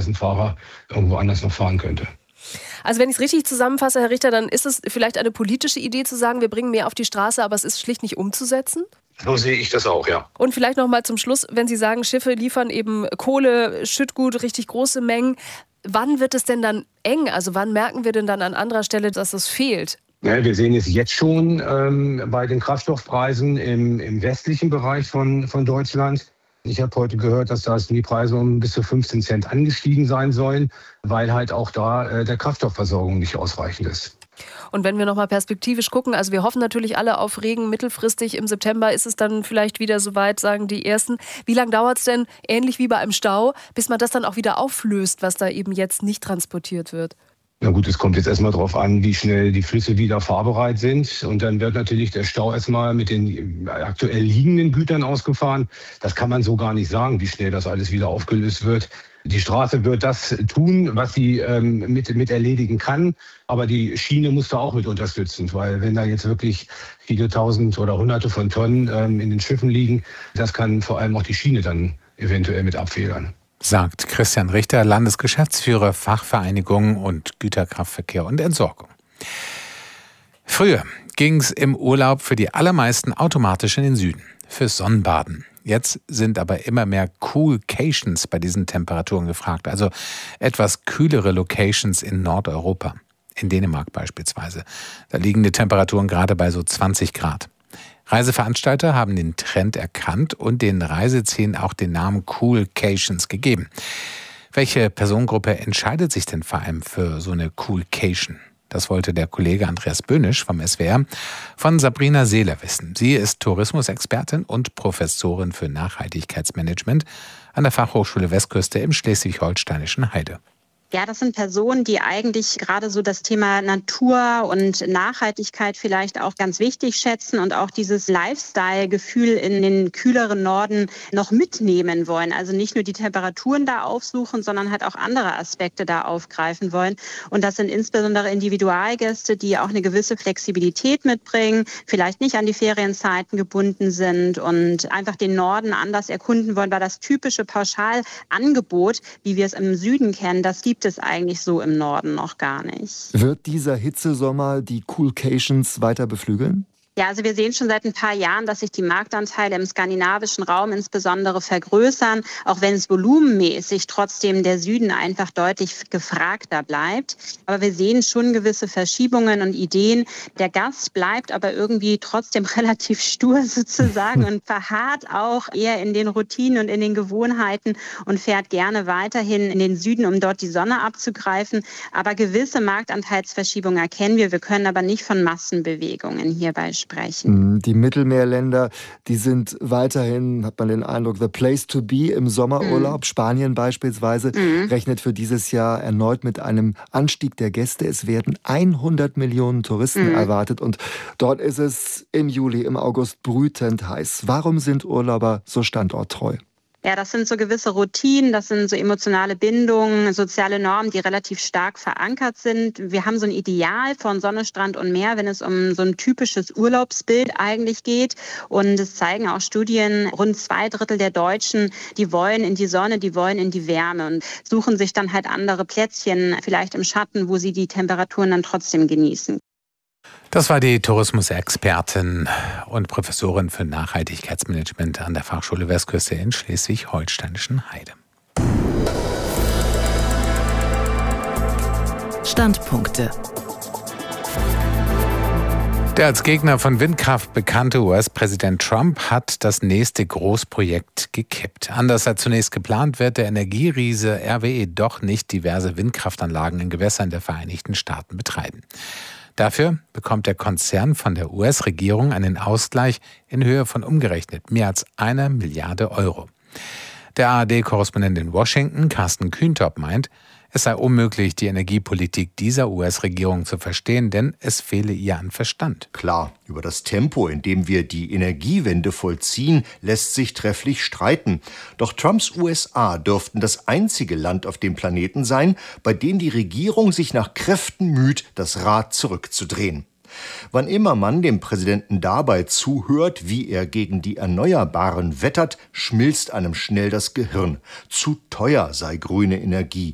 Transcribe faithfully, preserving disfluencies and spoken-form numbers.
dass ein Fahrer irgendwo anders noch fahren könnte. Also wenn ich es richtig zusammenfasse, Herr Richter, dann ist es vielleicht eine politische Idee zu sagen, wir bringen mehr auf die Straße, aber es ist schlicht nicht umzusetzen? So sehe ich das auch, ja. Und vielleicht noch mal zum Schluss, wenn Sie sagen, Schiffe liefern eben Kohle, Schüttgut, richtig große Mengen. Wann wird es denn dann eng? Also wann merken wir denn dann an anderer Stelle, dass es fehlt? Ja, wir sehen es jetzt schon ähm, bei den Kraftstoffpreisen im, im westlichen Bereich von, von Deutschland. Ich habe heute gehört, dass da die Preise um bis zu fünfzehn Cent angestiegen sein sollen, weil halt auch da äh, der Kraftstoffversorgung nicht ausreichend ist. Und wenn wir noch mal perspektivisch gucken, also wir hoffen natürlich alle auf Regen, mittelfristig im September ist es dann vielleicht wieder soweit, sagen die Ersten. Wie lange dauert es denn, ähnlich wie bei einem Stau, bis man das dann auch wieder auflöst, was da eben jetzt nicht transportiert wird? Na gut, es kommt jetzt erstmal darauf an, wie schnell die Flüsse wieder fahrbereit sind. Und dann wird natürlich der Stau erstmal mit den aktuell liegenden Gütern ausgefahren. Das kann man so gar nicht sagen, wie schnell das alles wieder aufgelöst wird. Die Straße wird das tun, was sie ähm, mit, mit erledigen kann. Aber die Schiene muss da auch mit unterstützen. Weil wenn da jetzt wirklich viele Tausend oder Hunderte von Tonnen ähm, in den Schiffen liegen, das kann vor allem auch die Schiene dann eventuell mit abfedern. Sagt Christian Richter, Landesgeschäftsführer Fachvereinigung und Güterkraftverkehr und Entsorgung. Früher ging es im Urlaub für die allermeisten automatisch in den Süden, fürs Sonnenbaden. Jetzt sind aber immer mehr Coolcations bei diesen Temperaturen gefragt, also etwas kühlere Locations in Nordeuropa. In Dänemark beispielsweise. Da liegen die Temperaturen gerade bei so zwanzig Grad. Reiseveranstalter haben den Trend erkannt und den Reisezielen auch den Namen Coolcations gegeben. Welche Personengruppe entscheidet sich denn vor allem für so eine Coolcation? Das wollte der Kollege Andreas Böhnisch vom S W R von Sabrina Seeler wissen. Sie ist Tourismusexpertin und Professorin für Nachhaltigkeitsmanagement an der Fachhochschule Westküste im schleswig-holsteinischen Heide. Ja, das sind Personen, die eigentlich gerade so das Thema Natur und Nachhaltigkeit vielleicht auch ganz wichtig schätzen und auch dieses Lifestyle-Gefühl in den kühleren Norden noch mitnehmen wollen. Also nicht nur die Temperaturen da aufsuchen, sondern halt auch andere Aspekte da aufgreifen wollen. Und das sind insbesondere Individualgäste, die auch eine gewisse Flexibilität mitbringen, vielleicht nicht an die Ferienzeiten gebunden sind und einfach den Norden anders erkunden wollen, weil das typische Pauschalangebot, wie wir es im Süden kennen, das gibt es eigentlich so im Norden noch gar nicht. Wird dieser Hitzesommer die Coolcations weiter beflügeln? Ja, also wir sehen schon seit ein paar Jahren, dass sich die Marktanteile im skandinavischen Raum insbesondere vergrößern, auch wenn es volumenmäßig trotzdem der Süden einfach deutlich gefragter bleibt. Aber wir sehen schon gewisse Verschiebungen und Ideen. Der Gast bleibt aber irgendwie trotzdem relativ stur sozusagen und verharrt auch eher in den Routinen und in den Gewohnheiten und fährt gerne weiterhin in den Süden, um dort die Sonne abzugreifen. Aber gewisse Marktanteilsverschiebungen erkennen wir. Wir können aber nicht von Massenbewegungen hierbei sprechen. Sprechen. Die Mittelmeerländer, die sind weiterhin, hat man den Eindruck, the place to be im Sommerurlaub. Mm. Spanien beispielsweise mm. rechnet für dieses Jahr erneut mit einem Anstieg der Gäste. Es werden hundert Millionen Touristen mm. erwartet und dort ist es im Juli, im August brütend heiß. Warum sind Urlauber so standorttreu? Ja, das sind so gewisse Routinen, das sind so emotionale Bindungen, soziale Normen, die relativ stark verankert sind. Wir haben so ein Ideal von Sonne, Strand und Meer, wenn es um so ein typisches Urlaubsbild eigentlich geht. Und es zeigen auch Studien, rund zwei Drittel der Deutschen, die wollen in die Sonne, die wollen in die Wärme und suchen sich dann halt andere Plätzchen, vielleicht im Schatten, wo sie die Temperaturen dann trotzdem genießen. Das war die Tourismusexpertin und Professorin für Nachhaltigkeitsmanagement an der Fachschule Westküste in schleswig-holsteinischen Heide. Standpunkte. Der als Gegner von Windkraft bekannte U S-Präsident Trump hat das nächste Großprojekt gekippt. Anders als zunächst geplant, wird der Energieriese R W E doch nicht diverse Windkraftanlagen in Gewässern der Vereinigten Staaten betreiben. Dafür bekommt der Konzern von der U S-Regierung einen Ausgleich in Höhe von umgerechnet mehr als einer Milliarde Euro. Der A R D-Korrespondent in Washington, Carsten Kühntop, meint, es sei unmöglich, die Energiepolitik dieser U S-Regierung zu verstehen, denn es fehle ihr an Verstand. Klar, über das Tempo, in dem wir die Energiewende vollziehen, lässt sich trefflich streiten. Doch Trumps U S A dürften das einzige Land auf dem Planeten sein, bei dem die Regierung sich nach Kräften müht, das Rad zurückzudrehen. Wann immer man dem Präsidenten dabei zuhört, wie er gegen die Erneuerbaren wettert, schmilzt einem schnell das Gehirn. Zu teuer sei grüne Energie.